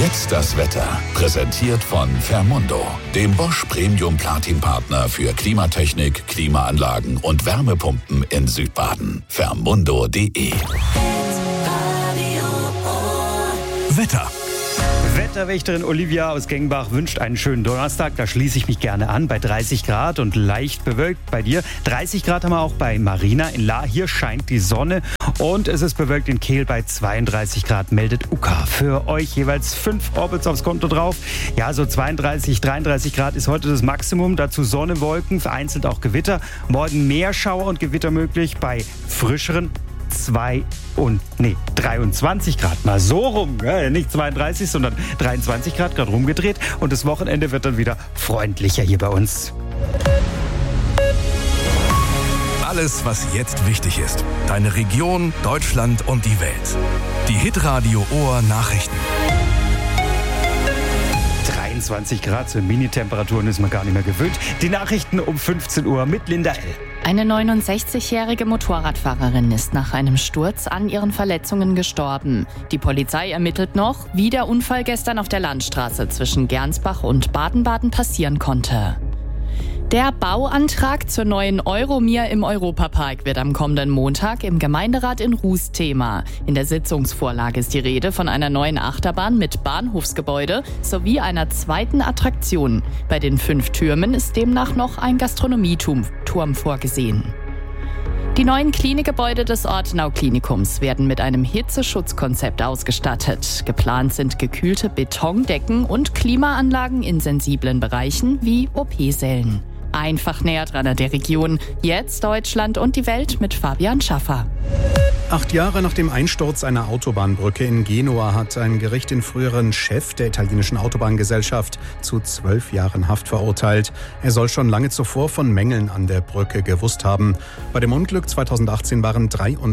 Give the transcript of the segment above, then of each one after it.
Jetzt das Wetter. Präsentiert von Fermundo, dem Bosch Premium Platin Partner für Klimatechnik, Klimaanlagen und Wärmepumpen in Südbaden. Fermundo.de. Wetter. Wetterwächterin Olivia aus Gengbach wünscht einen schönen Donnerstag. Da schließe ich mich gerne an bei 30 Grad und leicht bewölkt bei dir. 30 Grad haben wir auch bei Marina in Lahr. Hier scheint die Sonne und es ist bewölkt in Kehl bei 32 Grad, meldet UKA. Für euch jeweils 5 Orbits aufs Konto drauf. Ja, so 32, 33 Grad ist heute das Maximum. Dazu Sonne, Wolken, vereinzelt auch Gewitter. Morgen mehr Schauer und Gewitter möglich bei frischeren 23 Grad. Mal so rum. Ja, nicht 32, sondern 23 Grad, gerade rumgedreht. Und das Wochenende wird dann wieder freundlicher hier bei uns. Alles, was jetzt wichtig ist. Deine Region, Deutschland und die Welt. Die Hitradio Ohr Nachrichten. 23 Grad, so Mini-Temperaturen ist man gar nicht mehr gewöhnt. Die Nachrichten um 15 Uhr mit Linda L. Eine 69-jährige Motorradfahrerin ist nach einem Sturz an ihren Verletzungen gestorben. Die Polizei ermittelt noch, wie der Unfall gestern auf der Landstraße zwischen Gernsbach und Baden-Baden passieren konnte. Der Bauantrag zur neuen Euromir im Europapark wird am kommenden Montag im Gemeinderat in Ruß Thema. In der Sitzungsvorlage ist die Rede von einer neuen Achterbahn mit Bahnhofsgebäude sowie einer zweiten Attraktion. Bei den 5 Türmen ist demnach noch ein Gastronomieturm vorgesehen. Die neuen Klinikgebäude des Ortenau-Klinikums werden mit einem Hitzeschutzkonzept ausgestattet. Geplant sind gekühlte Betondecken und Klimaanlagen in sensiblen Bereichen wie OP-Sälen. Einfach näher dran an der Region. Jetzt Deutschland und die Welt mit Fabian Schaffer. 8 Jahre nach dem Einsturz einer Autobahnbrücke in Genua hat ein Gericht den früheren Chef der italienischen Autobahngesellschaft zu 12 Jahren Haft verurteilt. Er soll schon lange zuvor von Mängeln an der Brücke gewusst haben. Bei dem Unglück 2018 waren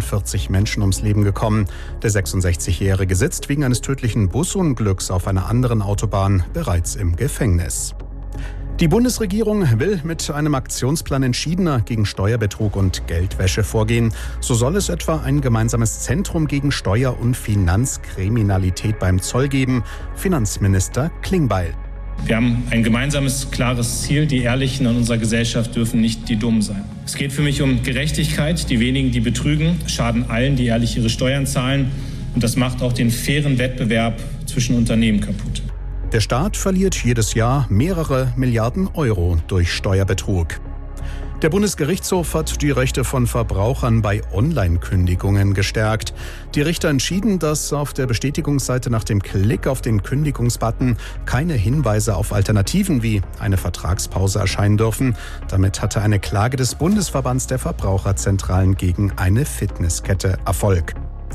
43 Menschen ums Leben gekommen. Der 66-Jährige sitzt wegen eines tödlichen Busunglücks auf einer anderen Autobahn bereits im Gefängnis. Die Bundesregierung will mit einem Aktionsplan entschiedener gegen Steuerbetrug und Geldwäsche vorgehen. So soll es etwa ein gemeinsames Zentrum gegen Steuer- und Finanzkriminalität beim Zoll geben. Finanzminister Klingbeil. Wir haben ein gemeinsames, klares Ziel. Die Ehrlichen in unserer Gesellschaft dürfen nicht die Dummen sein. Es geht für mich um Gerechtigkeit. Die wenigen, die betrügen, schaden allen, die ehrlich ihre Steuern zahlen. Und das macht auch den fairen Wettbewerb zwischen Unternehmen kaputt. Der Staat verliert jedes Jahr mehrere Milliarden Euro durch Steuerbetrug. Der Bundesgerichtshof hat die Rechte von Verbrauchern bei Online-Kündigungen gestärkt. Die Richter entschieden, dass auf der Bestätigungsseite nach dem Klick auf den Kündigungsbutton keine Hinweise auf Alternativen wie eine Vertragspause erscheinen dürfen. Damit hatte eine Klage des Bundesverbands der Verbraucherzentralen gegen eine Fitnesskette Erfolg.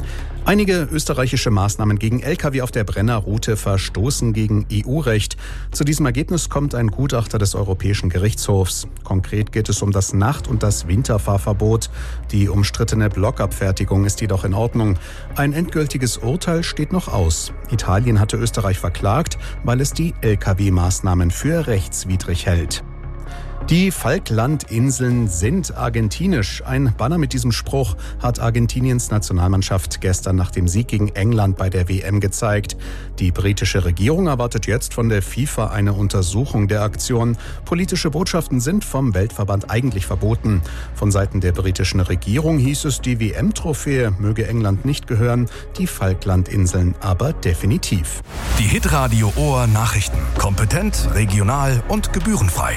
Einige österreichische Maßnahmen gegen Lkw auf der Brennerroute verstoßen gegen EU-Recht. Zu diesem Ergebnis kommt ein Gutachter des Europäischen Gerichtshofs. Konkret geht es um das Nacht- und das Winterfahrverbot. Die umstrittene Blockabfertigung ist jedoch in Ordnung. Ein endgültiges Urteil steht noch aus. Italien hatte Österreich verklagt, weil es die Lkw-Maßnahmen für rechtswidrig hält. Die Falklandinseln sind argentinisch. Ein Banner mit diesem Spruch hat Argentiniens Nationalmannschaft gestern nach dem Sieg gegen England bei der WM gezeigt. Die britische Regierung erwartet jetzt von der FIFA eine Untersuchung der Aktion. Politische Botschaften sind vom Weltverband eigentlich verboten. Von Seiten der britischen Regierung hieß es, die WM-Trophäe möge England nicht gehören, die Falklandinseln aber definitiv. Die Hitradio Ohr Nachrichten. Kompetent, regional und gebührenfrei.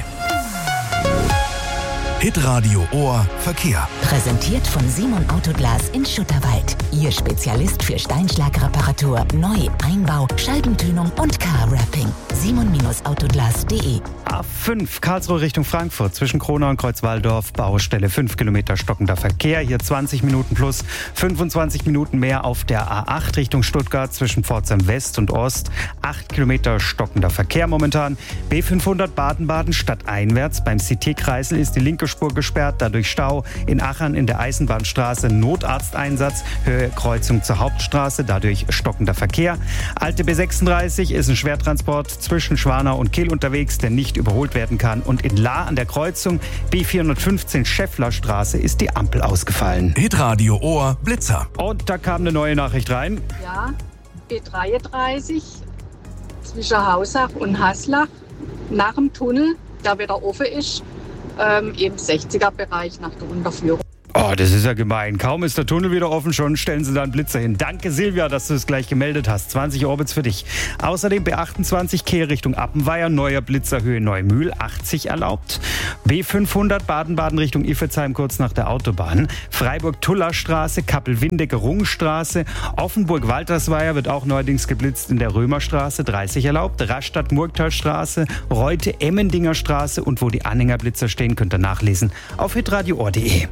Hitradio Ohr Verkehr. Präsentiert von Simon Autoglas in Schutterwald. Ihr Spezialist für Steinschlagreparatur, Neu-, Einbau, Scheibentönung und Car-Wrapping. Simon-Autoglas.de. A5 Karlsruhe Richtung Frankfurt zwischen Kronau und Kreuzwaldorf. Baustelle 5 Kilometer stockender Verkehr. Hier 20 Minuten plus 25 Minuten mehr auf der A8 Richtung Stuttgart zwischen Pforzheim West und Ost. 8 Kilometer stockender Verkehr momentan. B500 Baden-Baden stadteinwärts. Beim CT-Kreisel ist die linke Spur gesperrt, dadurch Stau. In Aachen in der Eisenbahnstraße Notarzteinsatz. Höhe Kreuzung zur Hauptstraße, dadurch stockender Verkehr. Alte B36 ist ein Schwertransport zwischen Schwanau und Kehl unterwegs, der nicht überholt werden kann. Und in Lahr an der Kreuzung B415 Schäfflerstraße ist die Ampel ausgefallen. Hitradio Ohr Blitzer. Und da kam eine neue Nachricht rein. Ja, B33 zwischen Hausach und Haslach nach dem Tunnel, der wieder offen ist, im 60er-Bereich nach der Unterführung. Oh, das ist ja gemein. Kaum ist der Tunnel wieder offen, schon stellen sie da einen Blitzer hin. Danke, Silvia, dass du es gleich gemeldet hast. 20 Orbits für dich. Außerdem B28 Kehrrichtung Appenweier, neuer Blitzer Höhe Neumühl, 80 erlaubt. B500 Baden-Baden Richtung Iffezheim kurz nach der Autobahn. Freiburg-Tuller-Straße, Kappel-Windecke-Rungstraße. Offenburg-Waltersweier wird auch neuerdings geblitzt in der Römerstraße, 30 erlaubt. Rastatt-Murgtalstraße, Reute-Emmendinger Straße und wo die Anhängerblitzer stehen, könnt ihr nachlesen auf hitradio.de.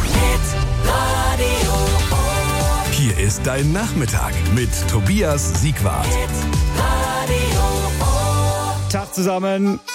Hier ist dein Nachmittag mit Tobias Siegwart. Tag zusammen.